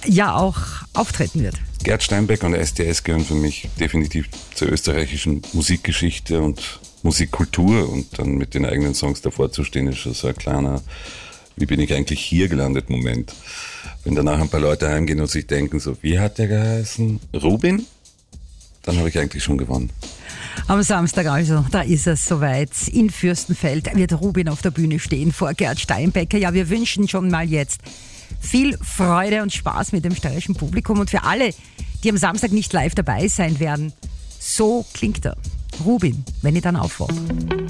ja auch auftreten wird. Gerd Steinbeck und SDS gehören für mich definitiv zur österreichischen Musikgeschichte und Musikkultur, und dann mit den eigenen Songs davor zu stehen, ist schon so ein kleiner, wie bin ich eigentlich hier gelandet Moment. Wenn danach ein paar Leute heimgehen und sich denken so, wie hat der geheißen? Rubin? Dann habe ich eigentlich schon gewonnen. Am Samstag also, da ist es soweit. In Fürstenfeld wird Rubin auf der Bühne stehen vor Gerd Steinbecker. Ja, wir wünschen schon mal jetzt viel Freude und Spaß mit dem steirischen Publikum. Und für alle, die am Samstag nicht live dabei sein werden, so klingt er. Rubin, wenn ich dann aufwache.